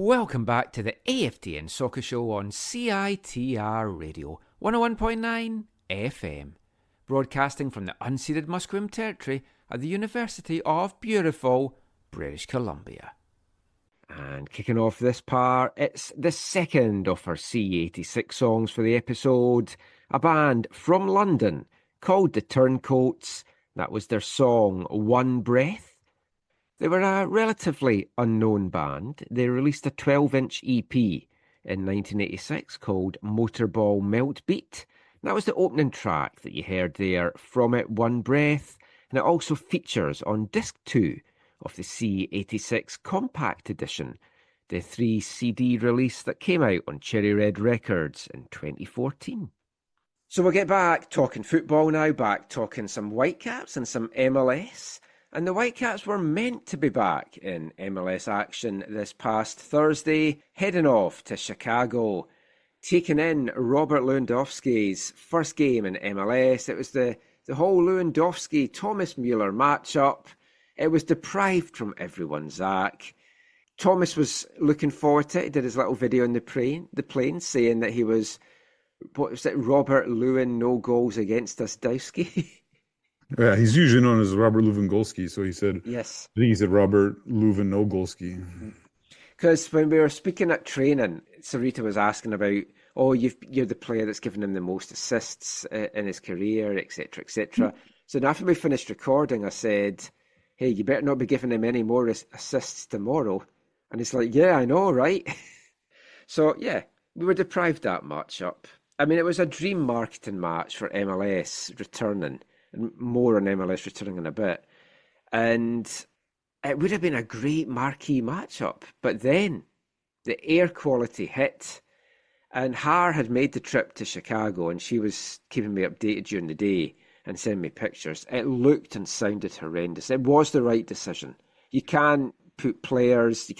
Welcome back to the AFTN Soccer Show on CITR Radio 101.9 FM, broadcasting from the unceded Musqueam territory at the University of beautiful British Columbia. And kicking off this part, it's the second of our C86 songs for the episode, a band from London called the Turncoats. That was their song One Breath. They were a relatively unknown band. They released a 12-inch EP in 1986 called Motorball Meltbeat. And that was the opening track that you heard there from it, One Breath. And it also features on disc 2 of the C86 Compact Edition, the 3-CD release that came out on Cherry Red Records in 2014. So we'll get back talking football now, back talking some Whitecaps and some MLS. And the Whitecaps were meant to be back in MLS action this past Thursday, heading off to Chicago, taking in Robert Lewandowski's first game in MLS. It was the whole Lewandowski-Thomas Mueller matchup. It was deprived from everyone, Zach. Thomas was looking forward to it. He did his little video on the plane saying that he was, what was it, Robert Lewin, no goals against us, Dowski. Yeah, he's usually known as Robert Lewandowski, so he said, yes. I think he said Robert Lewandowski. Because when we were speaking at training, Sarita was asking about, you're the player that's given him the most assists in his career, etc., etc. So after we finished recording, I said, hey, you better not be giving him any more assists tomorrow. And he's like, yeah, I know, right? So, yeah, we were deprived that matchup. I mean, it was a dream marketing match for MLS returning, and more on MLS returning in a bit. And it would have been a great marquee matchup. But then the air quality hit, and Har had made the trip to Chicago, and she was keeping me updated during the day and sending me pictures. It looked and sounded horrendous. It was the right decision. You can't put players, you